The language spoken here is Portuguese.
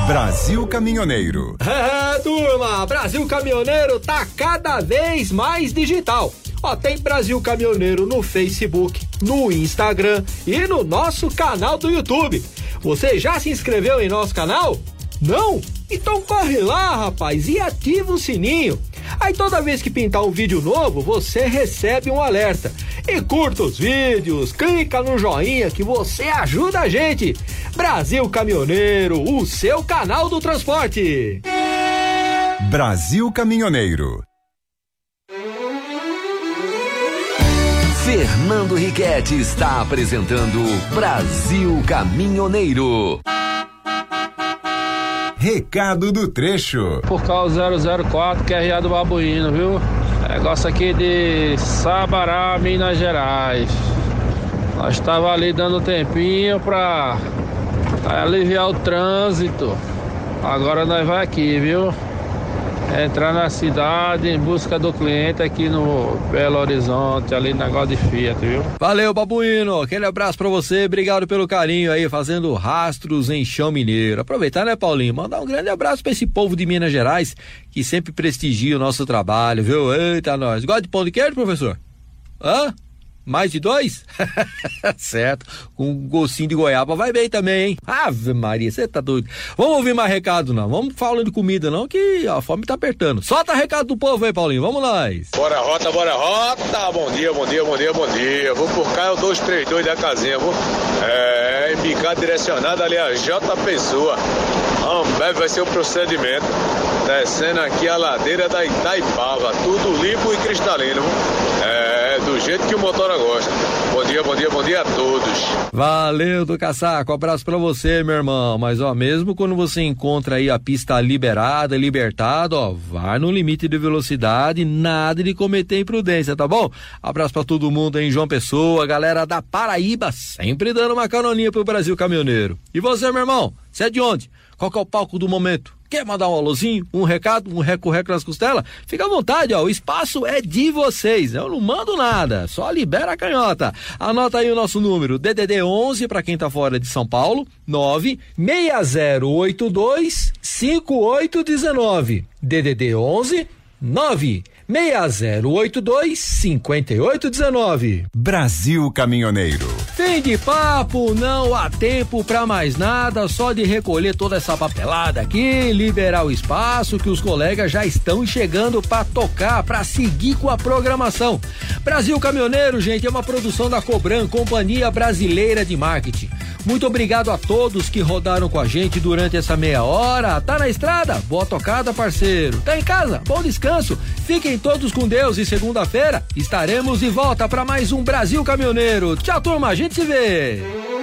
Brasil Caminhoneiro. Turma, Brasil Caminhoneiro tá cada vez mais digital. Ó, tem Brasil Caminhoneiro no Facebook, no Instagram e no nosso canal do YouTube. Você já se inscreveu em nosso canal? Não? Então corre lá, rapaz, e ativa o sininho. Aí toda vez que pintar um vídeo novo, você recebe um alerta. E curta os vídeos, clica no joinha que você ajuda a gente. Brasil Caminhoneiro, o seu canal do transporte. Brasil Caminhoneiro. Fernando Riquetti está apresentando Brasil Caminhoneiro. Recado do trecho. Por causa 004, QRA do Babuíno, viu? Negócio aqui de Sabará, Minas Gerais. Nós estava ali dando tempinho para aliviar o trânsito. Agora nós vai aqui, viu? Entrar na cidade em busca do cliente aqui no Belo Horizonte, ali no negócio de Fiat, viu? Valeu, Babuíno, aquele abraço pra você, obrigado pelo carinho aí, fazendo rastros em chão mineiro. Aproveitar, né, Paulinho, mandar um grande abraço pra esse povo de Minas Gerais, que sempre prestigia o nosso trabalho, viu? Eita, nós. Gosta de pão de queijo, professor? Hã? Mais de 2? Certo, com um gostinho de goiaba vai bem também, hein? Ave Maria, você tá doido. Vamos ouvir mais recado não, vamos falando de comida não, que a fome tá apertando. Solta recado do povo aí, Paulinho, vamos nós. Bora rota, bom dia. Vou por cá, o 232 da casinha, vou embicada direcionada ali a J Pessoa. Ambev vai ser o procedimento. Descendo aqui a ladeira da Itaipava, tudo limpo e cristalino. Do jeito que o motora gosta. Bom dia a todos. Valeu, do Caçaco, abraço pra você, meu irmão. Mas ó, mesmo quando você encontra aí a pista liberada, libertado, ó, vai no limite de velocidade, nada de cometer imprudência, tá bom? Abraço pra todo mundo aí em João Pessoa, galera da Paraíba, sempre dando uma caroninha pro Brasil Caminhoneiro. E você, meu irmão, você é de onde? Qual que é o palco do momento? Quer mandar um alôzinho, um recado, um reco-reco nas costelas? Fica à vontade, ó, o espaço é de vocês, eu não mando nada, só libera a canhota. Anota aí o nosso número, DDD 11 para quem tá fora de São Paulo, 960825819, DDD 11 960825819. Brasil Caminhoneiro. Fim de papo, não há tempo pra mais nada, só de recolher toda essa papelada aqui, liberar o espaço que os colegas já estão chegando pra tocar, pra seguir com a programação. Brasil Caminhoneiro, gente, é uma produção da Cobran, Companhia Brasileira de Marketing. Muito obrigado a todos que rodaram com a gente durante essa meia hora. Tá na estrada? Boa tocada, parceiro. Tá em casa? Bom descanso. Fiquem todos com Deus e segunda-feira estaremos de volta para mais um Brasil Caminhoneiro. Tchau, turma. A gente se vê.